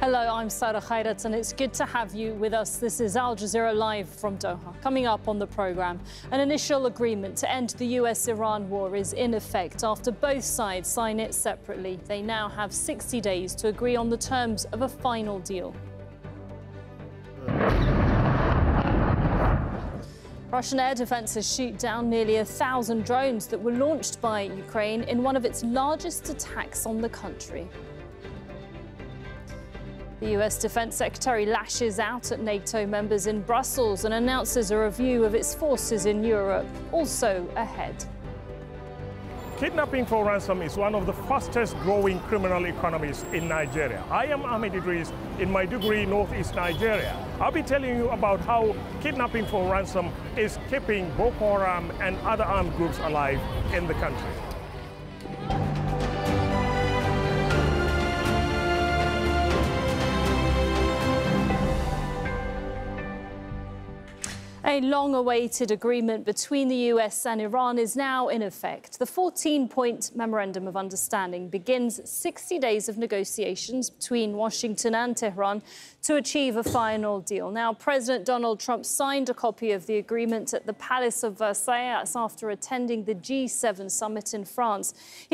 Hello, I'm Sarah Khairat, and it's good to have you with us. This is Al Jazeera Live from Doha. Coming up on the programme, an initial agreement to end the US-Iran war is in effect after both sides sign it separately. They now have 60 days to agree on the terms of a final deal. Russian air defences shoot down nearly 1,000 drones that were launched by Ukraine in one of its largest attacks on the country. The US Defence Secretary lashes out at NATO members in Brussels and announces a review of its forces in Europe, also ahead. Kidnapping for ransom is one of the fastest growing criminal economies in Nigeria. I am Ahmed Idris in Maiduguri, northeast Nigeria. I'll be telling you about how kidnapping for ransom is keeping Boko Haram and other armed groups alive in the country. A long-awaited agreement between the US and Iran is now in effect. The 14-point Memorandum of Understanding begins 60 days of negotiations between Washington and Tehran to achieve a final deal. Now, President Donald Trump signed a copy of the agreement at the Palace of Versailles after attending the G7 summit in France.